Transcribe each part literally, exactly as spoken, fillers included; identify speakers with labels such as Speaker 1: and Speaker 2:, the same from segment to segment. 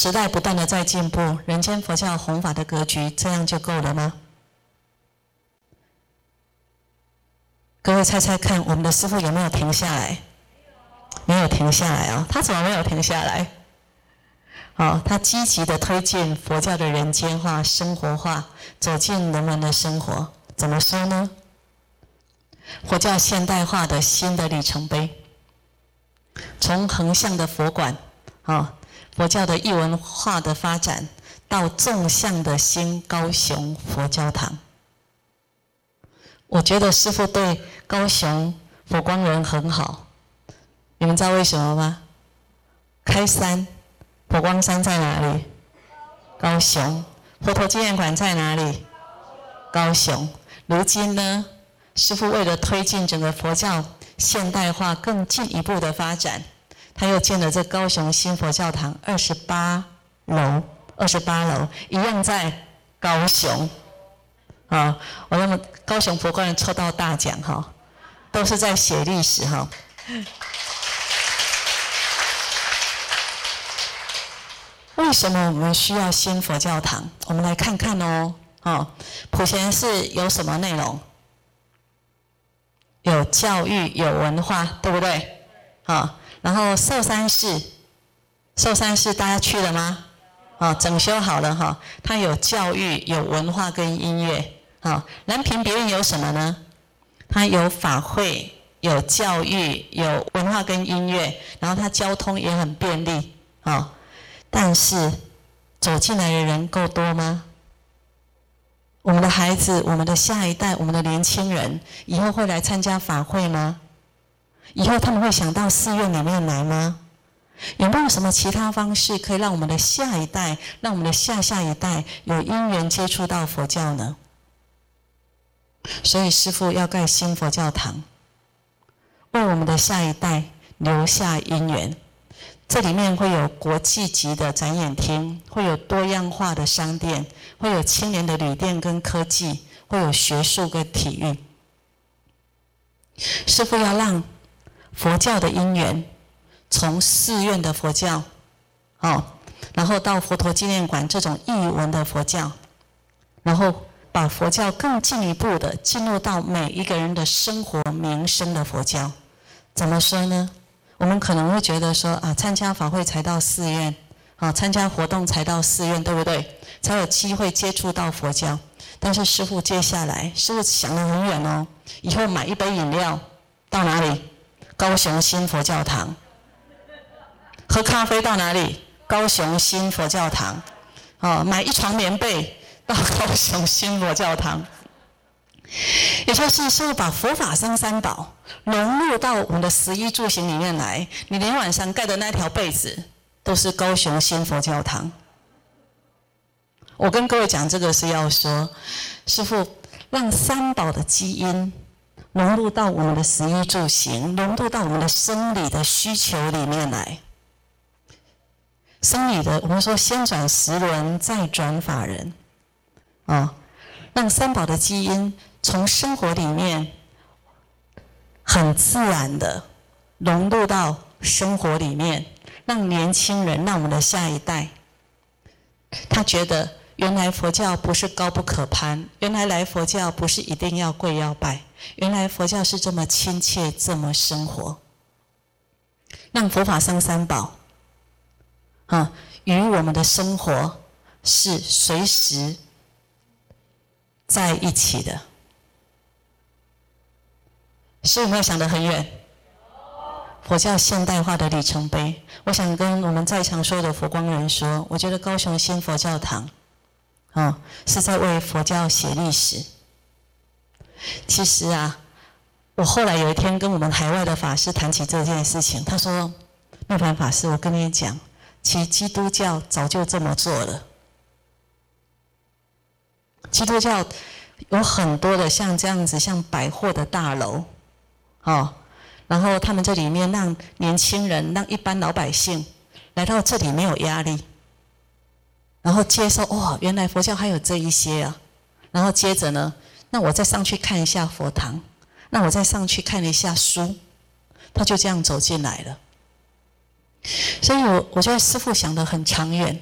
Speaker 1: 时代不断的在进步，人间佛教弘法的格局这样就够了吗？各位猜猜看，我们的师父有没有停下来？没有停下来哦。他怎么没有停下来？好，他积极的推进佛教的人间化、生活化，走进人们的生活。怎么说呢？佛教现代化的新的里程碑，从横向的佛馆，啊，佛教的艺文化的发展，到纵向的新高雄佛教堂。我觉得师父对高雄佛光人很好，你们知道为什么吗？开山，佛光山在哪里？高雄。佛陀纪念馆在哪里？高雄。如今呢，师父为了推进整个佛教现代化更进一步的发展，他又建了这高雄新佛教堂二十八楼，二十八楼一样在高雄。啊，我那么高雄佛光人抽到大奖哈，都是在写历史哈。为什么我们需要新佛教堂？我们来看看哦。哦，普贤寺有什么内容？有教育，有文化，对不对？好、哦，然后寿山寺，寿山寺大家去了吗？哦，整修好了哈、哦，它有教育，有文化跟音乐。好、哦，南屏别院有什么呢？它有法会，有教育，有文化跟音乐，然后它交通也很便利。好、哦，但是走进来的人够多吗？我们的孩子，我们的下一代，我们的年轻人，以后会来参加法会吗？以后他们会想到寺院里面来吗？有没有什么其他方式可以让我们的下一代，让我们的下下一代有因缘接触到佛教呢？所以师父要盖新佛教堂，为我们的下一代留下因缘。这里面会有国际级的展演厅，会有多样化的商店，会有青年的旅店跟科技，会有学术跟体育。师父要让佛教的因缘从寺院的佛教，哦，然后到佛陀纪念馆这种艺文的佛教，然后把佛教更进一步的进入到每一个人的生活民生的佛教。怎么说呢？我们可能会觉得说啊，参加法会才到寺院，啊，参加活动才到寺院，对不对？才有机会接触到佛教。但是师父接下来，师父想得很远哦，以后买一杯饮料到哪里？高雄新佛教堂。喝咖啡到哪里？高雄新佛教堂。哦，买一床棉被到高雄新佛教堂。也就是师父把佛法僧三宝融入到我们的食衣住行里面来，你连晚上盖的那条被子都是高雄新佛教堂。我跟各位讲这个是要说，师父让三宝的基因融入到我们的食衣住行，融入到我们的生理的需求里面来。生理的，我们说先转十轮，再转法人，哦，让三宝的基因从生活里面很自然的融入到生活里面，让年轻人，让我们的下一代，他觉得原来佛教不是高不可攀，原来来佛教不是一定要跪要拜，原来佛教是这么亲切，这么生活。让佛法僧三宝啊，与我们的生活是随时在一起的。是有没有想得很远？佛教现代化的里程碑，我想跟我们在场所有的佛光人说，我觉得高雄新佛教堂，哦，是在为佛教写历史。其实啊，我后来有一天跟我们海外的法师谈起这件事情，他说：“妙凡法师，我跟你讲，其实基督教早就这么做了。基督教有很多的像这样子，像百货的大楼。”哦，然后他们这里面让年轻人、让一般老百姓来到这里没有压力，然后接受哦，原来佛教还有这一些啊，然后接着呢，那我再上去看一下佛堂，那我再上去看一下书，他就这样走进来了。所以我我觉得师父想得很长远，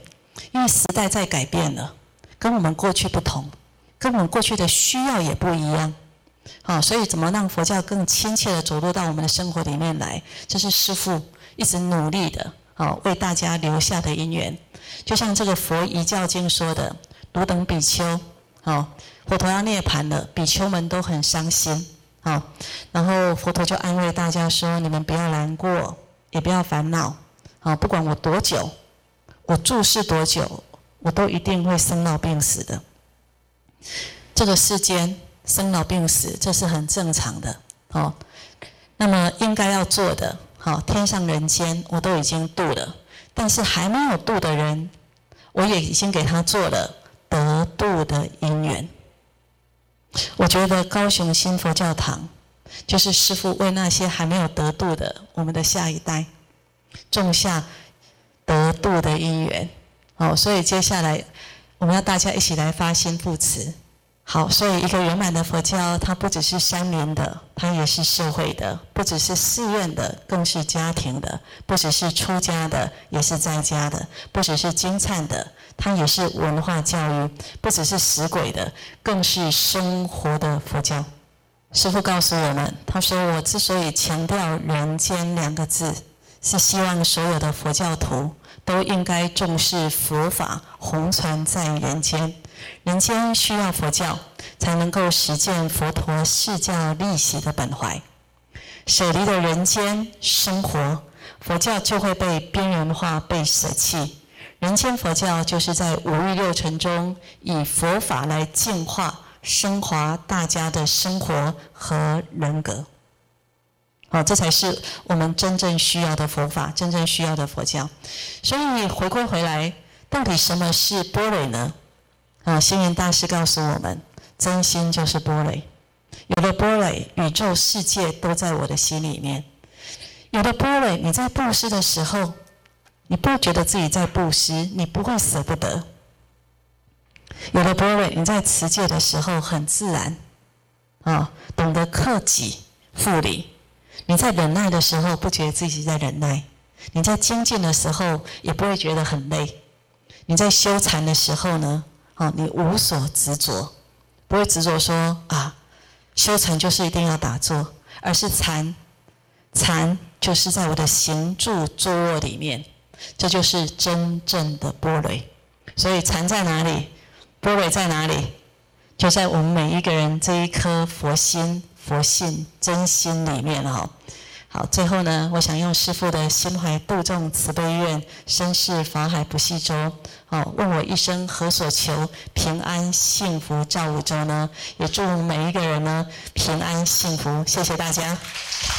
Speaker 1: 因为时代在改变了，跟我们过去不同，跟我们过去的需要也不一样。好，所以怎么让佛教更亲切的走入到我们的生活里面来，这是师父一直努力的，好，为大家留下的因缘。就像这个佛遗教经说的，汝等比丘，好，佛陀要涅槃了，比丘们都很伤心，好，然后佛陀就安慰大家说，你们不要难过，也不要烦恼，好，不管我多久，我住世多久，我都一定会生老病死的。这个世间生老病死，这是很正常的，哦。那么应该要做的，好，天上人间我都已经度了，但是还没有度的人，我也已经给他做了得度的因缘。我觉得高雄新佛教堂就是师父为那些还没有得度的我们的下一代种下得度的因缘。好，所以接下来我们要大家一起来发心布施。好，所以一个圆满的佛教，它不只是山林的，它也是社会的；不只是寺院的，更是家庭的；不只是出家的，也是在家的；不只是经忏的，它也是文化教育；不只是死鬼的，更是生活的佛教。师父告诉我们，他说：“我之所以强调人间两个字，是希望所有的佛教徒都应该重视佛法弘传在人间。人间需要佛教，才能够实践佛陀释教立习的本怀。舍离了人间生活，佛教就会被边缘化、被舍弃。人间佛教就是在五欲六尘中，以佛法来净化、升华大家的生活和人格。好，这才是我们真正需要的佛法，真正需要的佛教。所以回归回来，到底什么是般若呢？啊，星云大师告诉我们，真心就是般若。有了般若，宇宙世界都在我的心里面。有了般若，你在布施的时候，你不会觉得自己在布施，你不会舍不得。有了般若，你在持戒的时候很自然，啊，懂得克己复礼。你在忍耐的时候，不觉得自己在忍耐；你在精进的时候，也不会觉得很累。你在修禅的时候呢？哦，你无所执着，不会执着说啊，修禅就是一定要打坐，而是禅，禅就是在我的行住坐卧里面，这就是真正的般若。所以禅在哪里？般若在哪里？就在我们每一个人这一颗佛心、佛性、真心里面哈。好，最后呢，我想用师父的心怀度众慈悲愿，身是法海不系舟。哦，问我一生何所求？平安幸福照五洲呢？也祝每一个人呢平安幸福。谢谢大家。